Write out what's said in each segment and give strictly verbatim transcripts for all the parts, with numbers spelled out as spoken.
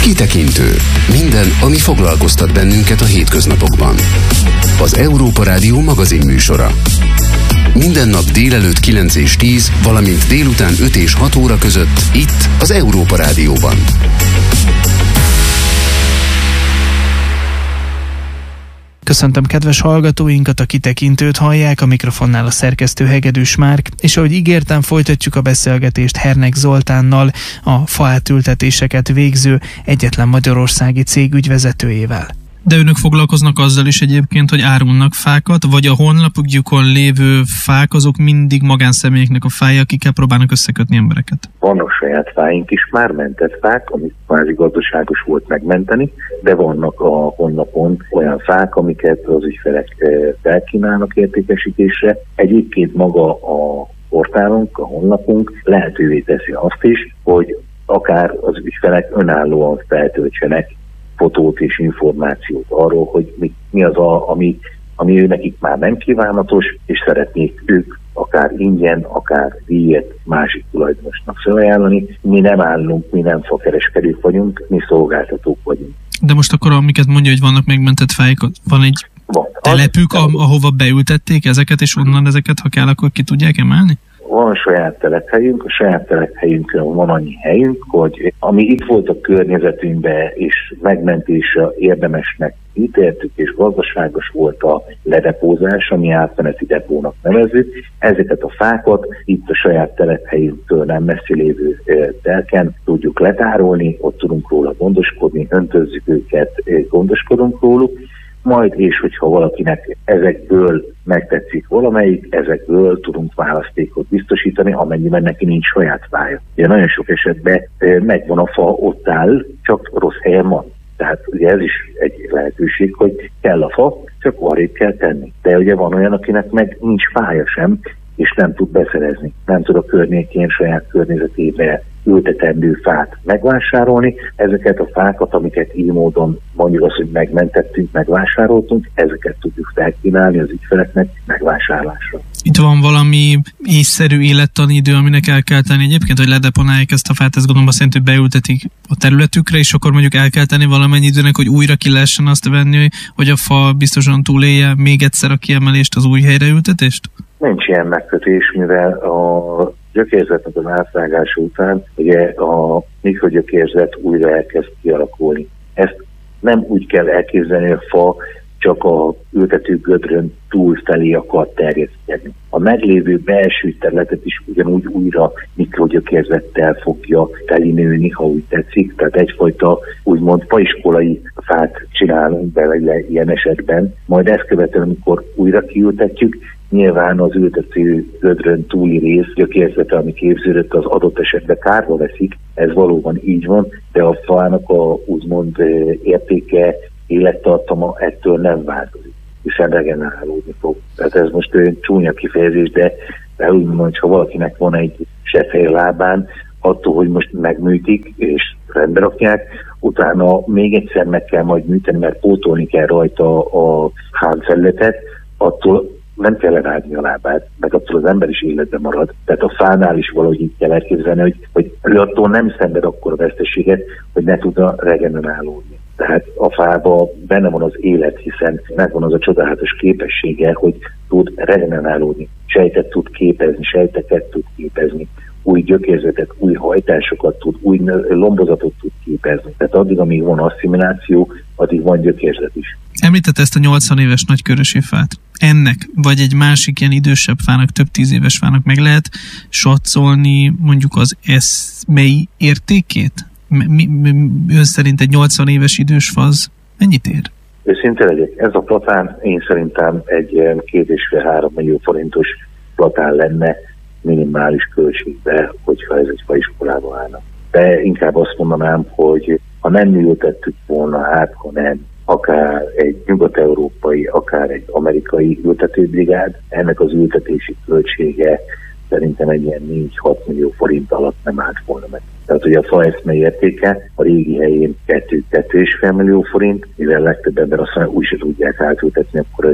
Kitekintő. Minden, ami foglalkoztat bennünket a hétköznapokban. Az Európa Rádió magazinműsora. Minden nap délelőtt kilenc és tíz, valamint délután öt és hat óra között itt az Európa Rádióban. Köszöntöm kedves hallgatóinkat, a Kitekintőt hallják, a mikrofonnál a szerkesztő Hegedűs Márk, és ahogy ígértem, folytatjuk a beszélgetést Hernek Zoltánnal, a faátültetéseket végző egyetlen magyarországi cég ügyvezetőjével. De önök foglalkoznak azzal is egyébként, hogy árulnak fákat, vagy a honlapukon lévő fák azok mindig magánszemélyeknek a fái, akikkel próbálnak összekötni embereket? Vannak saját fáink is, már mentett fák, amit kvázi gazdaságos volt megmenteni, de vannak a honlapon olyan fák, amiket az ügyfelek felkínálnak értékesítésre. Egyébként maga a portálunk, a honlapunk lehetővé teszi azt is, hogy akár az ügyfelek önállóan feltöltsenek fotót és információt arról, hogy mi, mi az, a, ami, ami ő nekik már nem kívánatos, és szeretnék ők akár ingyen, akár díjat másik tulajdonosnak felajánlani. Mi nem állunk, mi nem fakereskedők vagyunk, mi szolgáltatók vagyunk. De most akkor, amiket mondja, hogy vannak megmentett fáik, van egy van. telepük, az, ahova beültették ezeket, és onnan ezeket, ha kell, akkor ki tudják emelni? Van saját telephelyünk, a saját telephelyünkön van annyi helyünk, hogy ami itt volt a környezetünkben, és megmentésre érdemesnek ítéltük, és gazdaságos volt a ledepózás, ami átmeneti depónak nevezzük. Ezeket a fákat itt a saját telephelyünktől nem messzi lévő telken tudjuk letárolni, ott tudunk róla gondoskodni, öntözzük őket, gondoskodunk róluk. Majd, és hogyha valakinek ezekből megtetszik valamelyik, ezekből tudunk választékot biztosítani, amennyiben neki nincs saját fája. Ugye nagyon sok esetben megvan a fa, ott áll, csak rossz helyen van. Tehát ugye ez is egy lehetőség, hogy kell a fa, csak arrébb kell tenni. De ugye van olyan, akinek meg nincs fája sem, és nem tud beszerezni. Nem tud a környékén, saját környezetében ültetendő fát megvásárolni. Ezeket a fákat, amiket így módon mondjuk azt, hogy megmentettünk, megvásároltunk, ezeket tudjuk felkínálni az ügyfeleknek megvásárlásra. Itt van valami észszerű élettani idő, aminek el kell tenni egyébként, hogy ledeponálják ezt a fát, ezt gondolom azt jelenti, hogy beültetik a területükre, és akkor mondjuk el kell tenni valamennyi időnek, hogy újra ki lehessen azt venni, hogy a fa biztosan túlélje még egyszer a kiemelést, az új helyre ültetést? Nincs ilyen megkötés, mivel a gyökérzetnek az átvágása után ugye a mikrogyökérzet újra elkezd kialakulni. Ezt nem úgy kell elképzelni, hogy a fa csak a ültető gödrön túlfelé akar terjeszkedni. A meglévő belső területet is ugyanúgy újra mikrogyökérzettel fogja telinőni, ha úgy tetszik. Tehát egyfajta úgymond faiskolai fát csinálunk bele ilyen esetben. Majd ezt követően, amikor újra kiültetjük, nyilván az ültető gödrön túli rész gyökérzete, ami képződött, az adott esetben kárba veszik. Ez valóban így van, de a fának a úgymond értéke, élettartama ettől nem változik, hiszen regenerálódni fog. Tehát ez most olyan csúnya kifejezés, de, de úgy mondom, hogy ha valakinek van egy sefej lábán, attól, hogy most megműtik és rendbe rakják, utána még egyszer meg kell majd műteni, mert pótolni kell rajta a hánfelületet, attól nem kell lerágni a lábát, meg attól az ember is életben marad. Tehát a fánál is valahogy így kell elképzelni, hogy, hogy ő attól nem szenved akkora veszteséget, hogy ne tudna regenerálódni. Tehát a fában benne van az élet, hiszen megvan az a csodálatos képessége, hogy tud regenerálódni. Sejtet tud képezni, sejteket tud képezni, új gyökérzetet, új hajtásokat tud, új lombozatot tud képezni. Tehát addig, amíg van asszimiláció, addig van gyökérzet is. Említette ezt a nyolcvan éves nagykörösi fát. Ennek, vagy egy másik ilyen idősebb fának, több tíz éves fának meg lehet satszolni mondjuk az eszmei értékét? Mi, mi, ön szerint egy nyolcvan éves idős fa az mennyit ér? Őszinte legyek, ez a platán én szerintem egy két és fél három millió forintos platán lenne minimális költségbe, hogyha ez egy faiskolában állna. De inkább azt mondanám, hogy ha nem ültettük volna át, hanem akár egy nyugat-európai, akár egy amerikai ültetőbrigád, ennek az ültetési költsége szerintem egy ilyen négy-hat millió forint alatt nem állt volna meg. Tehát ugye a fa eszmei értéke a régi helyén kettő-kettő és fél millió forint, mivel legtöbb ember azt mondja, úgy se tudják átültetni, akkor ez itt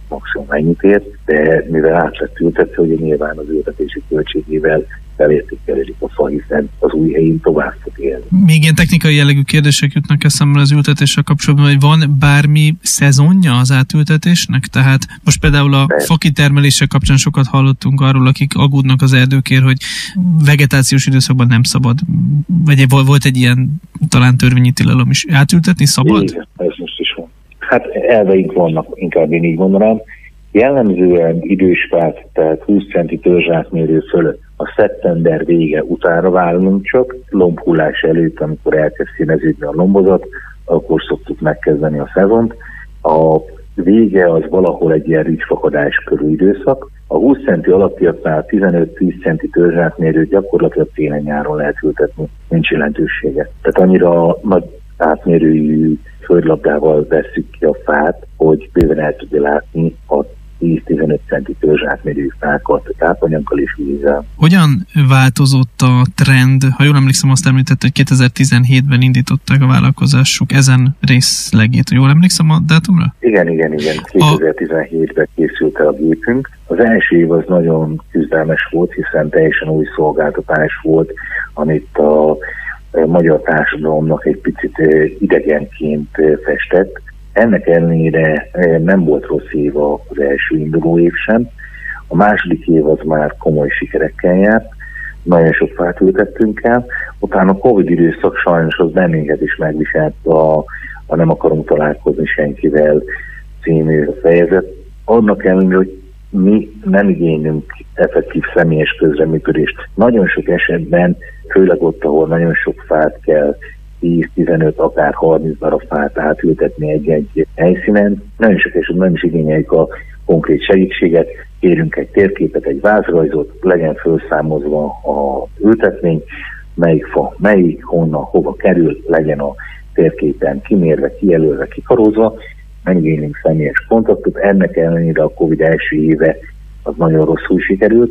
maximum ennyit ért, de mivel át lett ültetve, hogy nyilván az ültetési költségével felértékelődik a fa, hiszen az új helyén tovább fog élni. Még ilyen technikai jellegű kérdések jutnak eszembe az ültetéssel kapcsolatban, hogy van bármi szezonja az átültetésnek? Tehát most például a fakitermeléssel kapcsán sokat hallottunk arról, akik aggódnak az erdőkért, hogy vegetációs időszakban nem szabad, vagy volt egy ilyen talán törvényi tilalom is. Átültetni szabad? Igen, ez most is van. Hát elveink vannak, inkább én így mondanám. Jellemzően idős fát, tehát húsz centi törzsátmérő fölött a szeptember vége utánra válunk csak, lombhullás előtt, amikor elkezd színeződni a lombozat, akkor szoktuk megkezdeni a szezont. A vége az valahol egy ilyen rizsfakadás körül időszak. A húsz centi alattiaknál tizenöt-tíz centi törzsátmérőt gyakorlatilag télen-nyáron lehet ültetni, nincs jelentősége. Tehát annyira nagy átmérőjű földlabdával vesszük ki a fát, hogy bőven el tudja látni a tíz-tizenöt centi törzsátmérőjű fákat tápanyaggal és vízzel. Hogyan változott a trend? Ha jól emlékszem, azt említett, hogy kétezer-tizenhétben indították a vállalkozásuk ezen részlegét. Jól emlékszem a dátumra? Igen, igen, igen. kétezer-tizenhétben készült el a gépünk. Az első év az nagyon küzdelmes volt, hiszen teljesen új szolgáltatás volt, amit a magyar társadalomnak egy picit idegenként festett. Ennek ellenére nem volt rossz év az első induló év sem. A második év az már komoly sikerekkel járt, nagyon sok fát ültettünk el. Utána a Covid időszak sajnos az bennünket is megviselt a, a Nem akarunk találkozni senkivel című fejezet. Annak ellenére, hogy mi nem igénylünk effektív személyes közreműködést. Nagyon sok esetben, főleg ott, ahol nagyon sok fát kell, tíz-tizenöt, akár harminc darab fát átültetni egy-egy helyszínen. Nagyon sok esetben nem is igényeljük a konkrét segítséget, kérünk egy térképet, egy vázrajzot, legyen felszámozva a ültetmény, melyik fa, melyik, honnan, hova kerül, legyen a térképen kimérve, kijelölve, kikarózva, nem igénylünk személyes kontaktot. Ennek ellenére a Covid első éve az nagyon rosszul sikerült.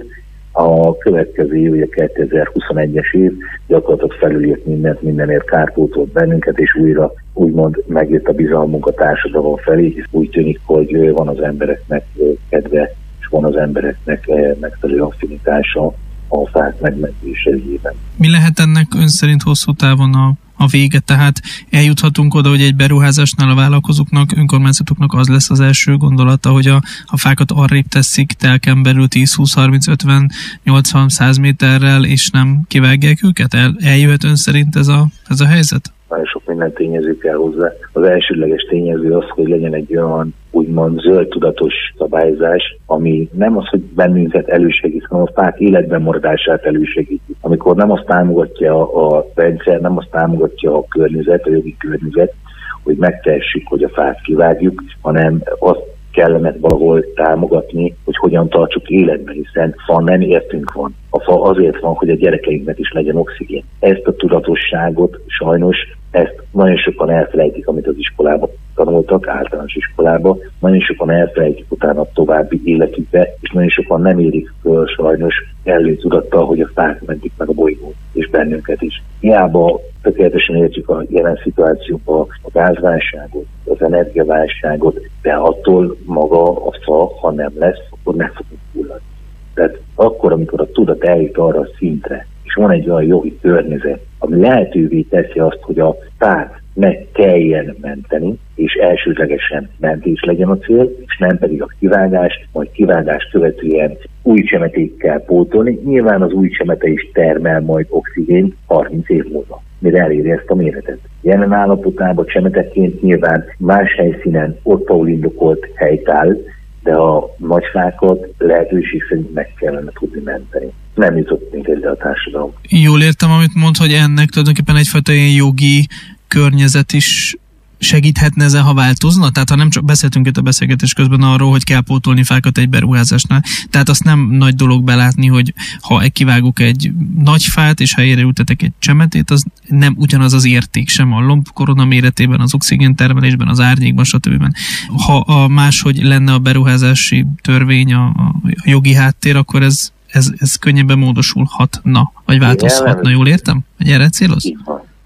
A következő év, ugye kétezer-huszonegyes év gyakorlatilag felülírt mindent, mindenért kárpótolt bennünket, és újra úgymond megjött a bizalmunk a társadalom felé, hisz úgy tűnik, hogy van az embereknek kedve, és van az embereknek megfelelő affinitása a fák megmentése ügyében. Mi lehet ennek ön szerint hosszú távon a a vége, tehát eljuthatunk oda, hogy egy beruházásnál a vállalkozóknak, önkormányzatoknak az lesz az első gondolata, hogy a, a fákat arrébb teszik telken belül tíz, húsz, harminc, ötven, nyolcvan, száz méterrel, és nem kivágják őket? El, eljöhet ön szerint ez a, ez a helyzet? Nagyon sok minden tényező kell hozzá. Az elsődleges tényező az, hogy legyen egy olyan úgymond zöld tudatos szabályzás, ami nem az, hogy bennünket elősegít, hanem a fák életben maradását elősegíti. Amikor nem azt támogatja a rendszer, nem azt támogatja a környezet, a jogi környezet, hogy megtehessük, hogy a fát kivágjuk, hanem azt kellene valahol támogatni, hogy hogyan tartsuk életben, hiszen fa nem értünk van. A fa azért van, hogy a gyerekeinknek is legyen oxigén. Ezt a tudatosságot sajnos, ezt nagyon sokan elfelejtik, amit az iskolában tanultak, általános iskolában, nagyon sokan elfelejtik utána a további életükbe, és nagyon sokan nem érik föl sajnos előtudattal, hogy a fák mentik meg a bolygót, és bennünket is. Hiába tökéletesen értjük a jelen szituációban a gázválságot, az energiaválságot, de attól maga a fa, ha nem lesz, akkor meg fogunk hulladni. Tehát akkor, amikor a tudat eljut arra a szintre, és van egy olyan jogi környezet, ami lehetővé teszi azt, hogy a fát meg kelljen menteni, és elsődlegesen mentés legyen a cél, és nem pedig a kivágás, majd kivágás követően új csemetékkel pótolni. Nyilván az új csemete is termel majd oxigént harminc év múlva, mire eléri ezt a méretet. Jelen állapotában csemeteként nyilván más helyszínen ott, ahol indokolt helyt áll, de a nagy fákat lehetőség szerint meg kellene tudni menteni. Nem jutott még ezzel a társadalom. Jól értem, amit mond, hogy ennek tulajdonképpen egyfajta ilyen jogi környezet is segíthetne ezen, ha változna? Tehát ha nem csak beszéltünk itt a beszélgetés közben arról, hogy kell pótolni fákat egy beruházásnál, tehát azt nem nagy dolog belátni, hogy ha kivágok egy nagy fát, és helyére ültetek egy csemetét, az nem ugyanaz az érték sem a lombkorona méretében, az oxigéntermelésben, az árnyékban, stb. Ha a máshogy lenne a beruházási törvény, a, a jogi háttér, akkor ez, ez, ez könnyebben módosulhatna, vagy változhatna, jól értem? Hogy erre céloz? Így van.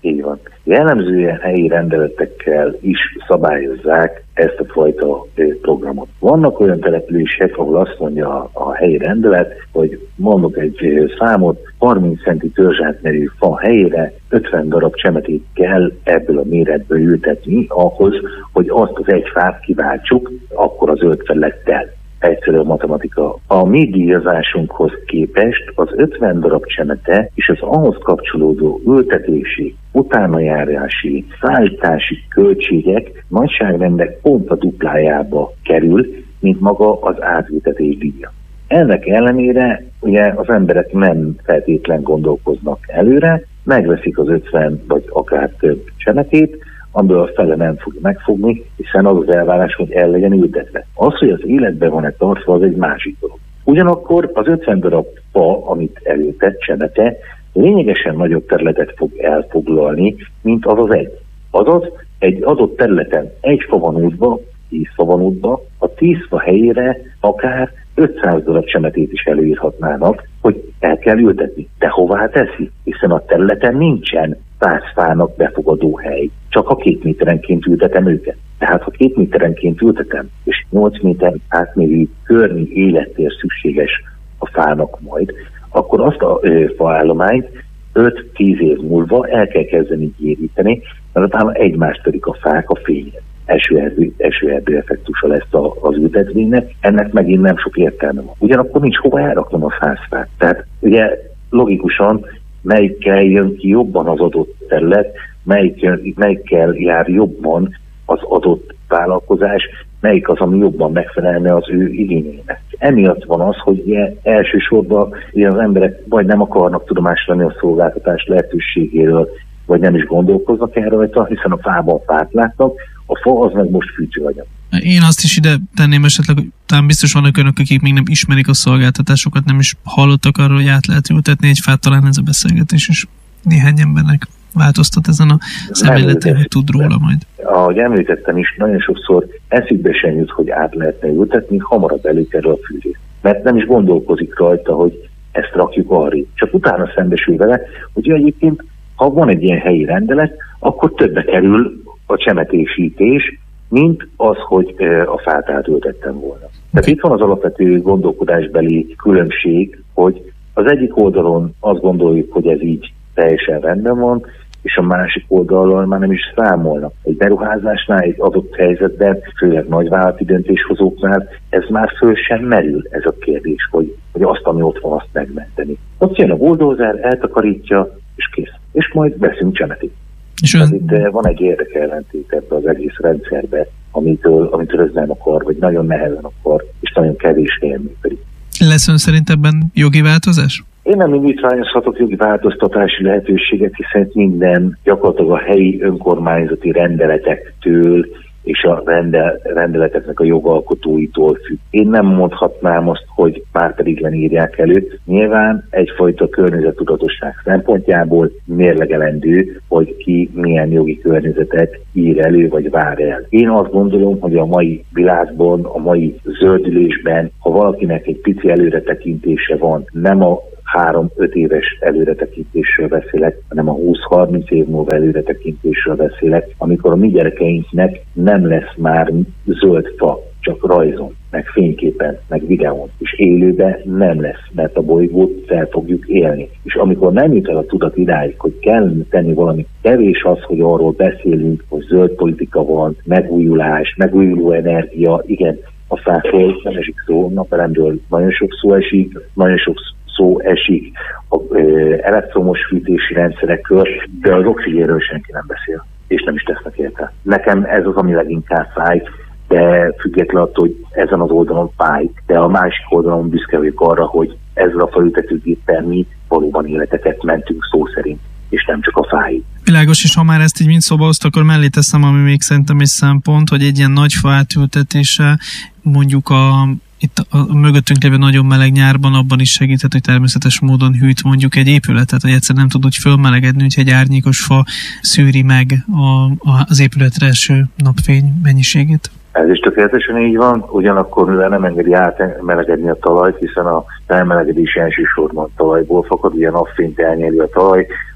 Így van. Jellemzően helyi rendeletekkel is szabályozzák ezt a fajta programot. Vannak olyan települések, ahol azt mondja a, a helyi rendelet, hogy mondok egy számot, harminc centi törzsátmerű fa helyére ötven darab csemetét kell ebből a méretből ültetni ahhoz, hogy azt az egy fát kiváltsuk, akkor az zöld felülettel. Egyszerű a matematika. A mi díjazásunkhoz képest az ötven darab csemete és az ahhoz kapcsolódó ültetési, utánajárási, szállítási költségek nagyságrendek pont a duplájába kerül, mint maga az átültetés díja. Ennek ellenére ugye az emberek nem feltétlen gondolkoznak előre, megveszik az ötven vagy akár több csemetét, amiből a fele nem fog megfogni, hiszen az az elvárás, hogy el legyen ültetve. Az, hogy az életben van-e tartva, az egy másik dolog. Ugyanakkor az ötven darab fa, amit elültett csemete, lényegesen nagyobb területet fog elfoglalni, mint az az egy. Azaz, egy adott területen egy fa van útba, tíz fa van útba, a tíz fa helyére akár ötszáz darab csemetét is előírhatnának, hogy el kell ültetni. De hová teszi? Hiszen a területen nincsen száz fának befogadó hely. Csak a két méterenként ültetem őket. Tehát ha két méterenként ültetem, és nyolc méter átmérő környi élettér szükséges a fának majd, akkor azt a ö, faállományt öt-tíz év múlva el kell kezdeni gyéríteni, mert utána egymást törik a fák a fényen. Esőerdő, esőerdő effektusa lesz a, az ültetvénynek, ennek megint nem sok értelme van. Ugyanakkor nincs hova elraknom a százfát. Tehát ugye logikusan melyikkel jön ki jobban az adott terület, melyik jön, melyikkel jár jobban az adott vállalkozás, melyik az, ami jobban megfelelne az ő igényeinek. Emiatt van az, hogy ugye, elsősorban ugye az emberek vagy nem akarnak tudomást venni a szolgáltatás lehetőségéről, vagy nem is gondolkoznak erre rajta, hiszen a fában fát látnak, a fa az meg most fűtőanyag. Én azt is ide tenném esetleg, hogy talán biztos vannak önök, akik még nem ismerik a szolgáltatásokat, nem is hallottak arról, hogy át lehet ültetni egy fát, talán ez a beszélgetés is néhány embernek változtat ezen a szemléletén, hogy tud róla majd. Ahogy említettem is, nagyon sokszor eszükbe sem jut, hogy át lehetne ültetni, hamarabb előkerül a fűrés. Mert nem is gondolkozik rajta, hogy ezt rakjuk arrébb. Csak utána szembesül vele, hogy egyébként, ha van egy ilyen helyi rendelet, akkor többe kerül a csemetésítés, mint az, hogy a fát átültettem volna. Tehát itt van az alapvető gondolkodásbeli különbség, hogy az egyik oldalon azt gondoljuk, hogy ez így teljesen rendben van, és a másik oldalon már nem is számolnak. Egy beruházásnál, egy adott helyzetben, főleg nagyvállalati döntéshozóknál, ez már föl sem merül ez a kérdés, hogy, hogy azt, ami ott van, azt megmenteni. Ott jön a bulldozer, eltakarítja, és kész. És majd veszünk csemetét. És ön... itt van egy érdekellentét ebbe az egész rendszerbe, amitől, amitől ez nem akar, vagy nagyon nehezen akar, és nagyon kevés helyen működik. Lesz ön szerint ebben jogi változás? Én nem indítványozhatok jogi változtatási lehetőséget, hiszen minden gyakorlatilag a helyi önkormányzati rendeletektől és a rendel, rendeleteknek a jogalkotóitól függ. Én nem mondhatnám azt, hogy már pedig írják elő. Nyilván egyfajta környezettudatosság szempontjából mérlegelendő, hogy ki milyen jogi környezetet ír elő, vagy vár el. Én azt gondolom, hogy a mai világban, a mai zöldülésben, ha valakinek egy pici előretekintése van, nem a három-öt éves előretekintésről beszélek, hanem a húsz-harminc év múlva előretekintésről beszélek, amikor a mi gyerekeinknek nem lesz már zöld fa, csak rajzon, meg fényképen, meg videón, és élőben nem lesz, mert a bolygót fel fogjuk élni. És amikor nem jut el a tudat idáig, hogy kell tenni valami, kevés az, hogy arról beszélünk, hogy zöld politika van, megújulás, megújuló energia, igen, a fákról nem esik szó, napelemről nagyon sok szó esik, nagyon sok szó esik az elektromos fűtési rendszerekről, de az oxigénről senki nem beszél, és nem is tesznek érte. Nekem ez az, ami leginkább fáj, de függetlenül attól, hogy ezen az oldalon fáj, de a másik oldalon büszke vagyok arra, hogy ezzel a faültetőgéppel mi valóban életeket mentünk szó szerint, és nem csak a fáig. Világos, és ha már ezt így mind szóba hozta, akkor mellé teszem, ami még szerintem egy szempont, hogy egy ilyen nagy fa átültetése mondjuk a itt a mögöttünk lévő nagyon meleg nyárban abban is segíthet, hogy természetes módon hűt mondjuk egy épületet, hogy egyszer nem tud úgy fölmelegedni, hogy egy árnyékos fa szűri meg a, a, az épületre eső napfény mennyiségét. Ez is tökéletesen így van, ugyanakkor mivel nem engedi átmelegedni a talajt, hiszen a felmelegedés elsősorban talajból fakad, ugye napfényt elnyeli a talaj,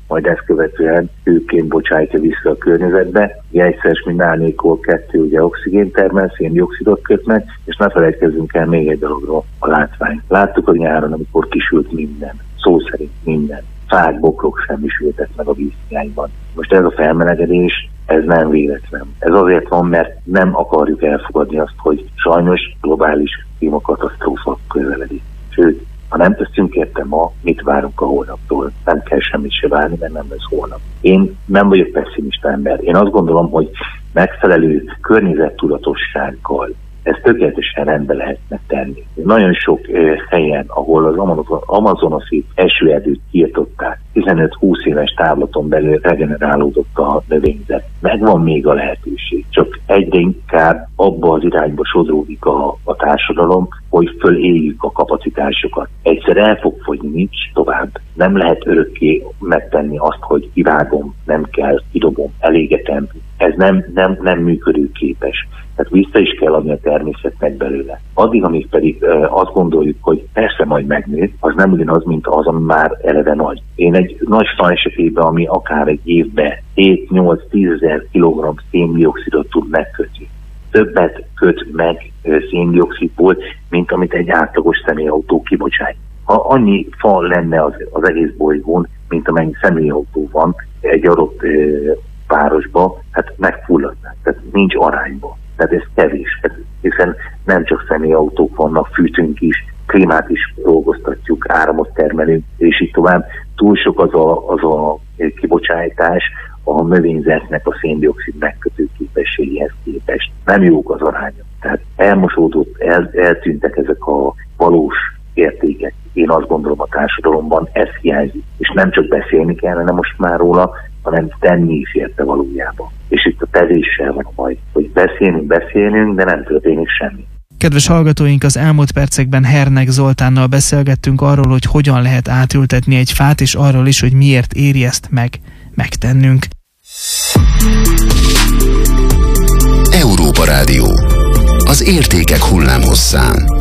majd ezt követően hőként bocsájtja vissza a környezetbe. Egyszeres, mint nálnékol kettő, ugye oxigén termel, széndioxidot köt meg, és ne felejtkezzünk el még egy dologról, a látvány. Láttuk a nyáron, amikor kisült minden, szó szerint minden. Fák, bokrok semmisültek meg a vízhiányban. Most ez a felmelegedés, ez nem véletlen. Ez azért van, mert nem akarjuk elfogadni azt, hogy sajnos globális klímakatasztrófa közeledik. Sőt, ha nem teszünk érte ma, mit várunk a holnaptól? Nem kell semmit se várni, mert nem lesz holnap. Én nem vagyok pessimista ember. Én azt gondolom, hogy megfelelő környezettudatossággal ezt tökéletesen rendbe lehetne tenni. Nagyon sok eh, helyen, ahol az amazonasi esőerdőt kiirtották, tizenöt-húsz éves távlaton belül regenerálódott a növényzet. Megvan még a lehetőség, csak egyre inkább abba az irányba sodródik a, a társadalom, hogy föléljük a kapacitásokat. Egyszer el fog fogyni, nincs tovább. Nem lehet örökké megtenni azt, hogy kivágom, nem kell, kidobom, elégetem. Ez nem, nem, nem működőképes. Tehát vissza is kell adni a természetnek belőle. Addig, amíg pedig e, azt gondoljuk, hogy persze majd megnő, az nem ugyanaz, mint az, ami már eleve nagy. Én egy nagy fa esetében, ami akár egy évben hét-nyolc-tízezer kilogramm széndioxidot tud megkötni. Többet köt meg széndioxidból, mint amit egy átlagos személyautó kibocsát. Ha annyi fa lenne az, az egész bolygón, mint amennyi személyautó van egy adott e, városban, hát megfulladnák. Tehát nincs arányban. Tehát ez kevés, hiszen nem csak személyautók vannak, fűtünk is, klímát is dolgoztatjuk, áramot termelünk, és így tovább. Túl sok az a, az a kibocsátás a növényzetnek a széndioxid megkötő képességéhez képest. Nem jók az arányok. Tehát elmosódott, el, eltűntek ezek a valós értékek. Én azt gondolom, a társadalomban ez hiányzik. És nem csak beszélni kellene most már róla, hanem tenni is érte valójában. És itt a tevéssel van a baj, hogy beszélünk, beszélünk, de nem történik semmi. Kedves hallgatóink, az elmúlt percekben Hernek Zoltánnal beszélgettünk arról, hogy hogyan lehet átültetni egy fát, és arról is, hogy miért éri ezt meg megtennünk. Európa Rádió. Az értékek hullámhosszán.